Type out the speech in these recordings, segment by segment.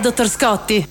dottor Scotti.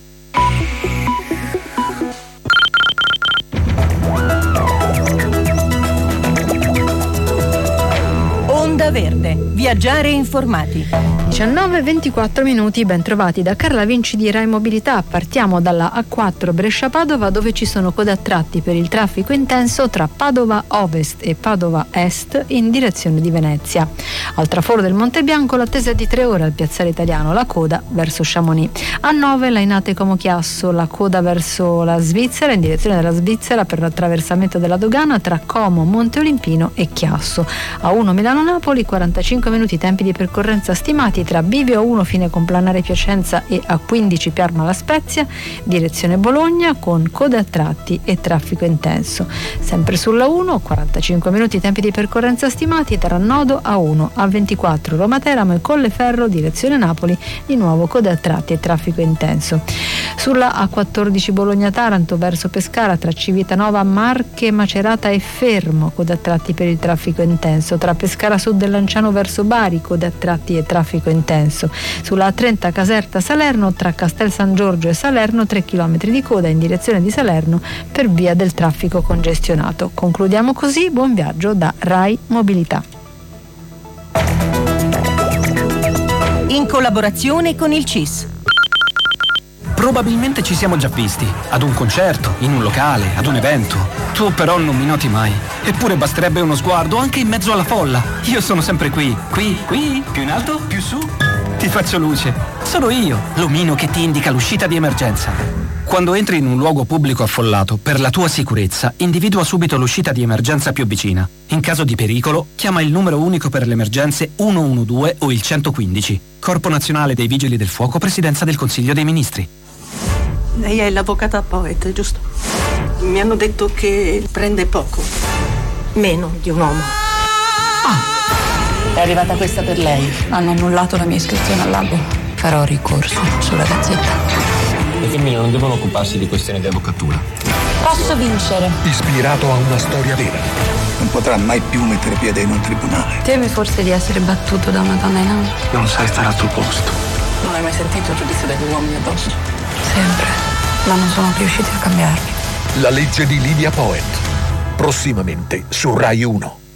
Onda Verde, viaggiare informati. 19:24 minuti, ben trovati da Carla Vinci di Rai Mobilità. Partiamo dalla A4 Brescia-Padova, dove ci sono code a tratti per il traffico intenso tra Padova Ovest e Padova Est in direzione di Venezia. Al traforo del Monte Bianco l'attesa è di 3 ore al Piazzale Italiano, la coda verso Chamonix. A9 Lainate Como Chiasso, la coda verso la Svizzera, in direzione della Svizzera per l'attraversamento della dogana tra Como, Monte Olimpino e Chiasso. A1 Milano-Napoli, 45 minuti tempi di percorrenza stimati tra Bivio 1 fine Complanare Piacenza e A15 Piarma La Spezia, direzione Bologna, con code a tratti e traffico intenso. Sempre sulla 1, 45 minuti tempi di percorrenza stimati tra Nodo A1, A24 Roma Teramo e Colleferro, direzione Napoli, di nuovo code a tratti e traffico intenso. Sulla A14 Bologna-Taranto verso Pescara tra Civitanova, Marche, Macerata e Fermo, code a tratti per il traffico intenso. Tra Pescara Sud e Lanciano verso Bari, code a tratti e traffico intenso. Sulla A30 Caserta-Salerno tra Castel San Giorgio e Salerno 3 km di coda in direzione di Salerno per via del traffico congestionato. Concludiamo così, buon viaggio da Rai Mobilità. In collaborazione con il CIS. Probabilmente ci siamo già visti, ad un concerto, in un locale, ad un evento. Tu però non mi noti mai. Eppure basterebbe uno sguardo anche in mezzo alla folla. Io sono sempre qui, più in alto, più su. Ti faccio luce. Sono io, l'omino che ti indica l'uscita di emergenza. Quando entri in un luogo pubblico affollato, per la tua sicurezza, individua subito l'uscita di emergenza più vicina. In caso di pericolo, chiama il numero unico per le emergenze 112 o il 115. Corpo Nazionale dei Vigili del Fuoco, Presidenza del Consiglio dei Ministri. Lei è l'avvocata Poet, giusto? Mi hanno detto che prende poco, meno di un uomo. È arrivata questa per lei. Hanno annullato la mia iscrizione all'albo. Farò ricorso sulla gazzetta. Le femmine non devono occuparsi di questioni di avvocatura. Posso vincere. Ispirato a una storia vera. Non potrà mai più mettere piede in un tribunale. Temi forse di essere battuto da una donna in anno? Non sai stare al tuo posto. Non hai mai sentito il giudizio degli uomini addosso? Sempre. Ma non sono riusciti a cambiarmi. La legge di Lydia Poet. Prossimamente su Rai 1.